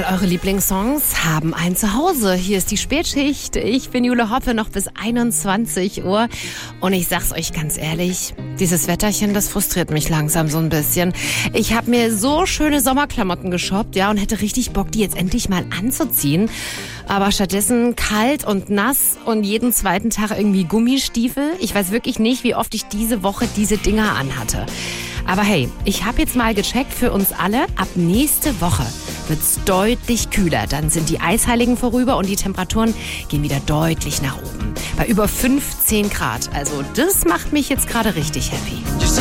eure Lieblingssongs haben ein Zuhause. Hier ist die Spätschicht. Ich bin Jule Hoppe, noch bis 21 Uhr. Und ich sag's euch ganz ehrlich, dieses Wetterchen, das frustriert mich langsam so ein bisschen. Ich habe mir so schöne Sommerklamotten geshoppt, ja, und hätte richtig Bock, die jetzt endlich mal anzuziehen. Aber stattdessen kalt und nass und jeden zweiten Tag irgendwie Gummistiefel. Ich weiß wirklich nicht, wie oft ich diese Woche diese Dinger anhatte. Aber hey, ich habe jetzt mal gecheckt für uns alle, ab nächste Woche wird's deutlich kühler. Dann sind die Eisheiligen vorüber und die Temperaturen gehen wieder deutlich nach oben. Bei über 15 Grad. Also das macht mich jetzt gerade richtig happy.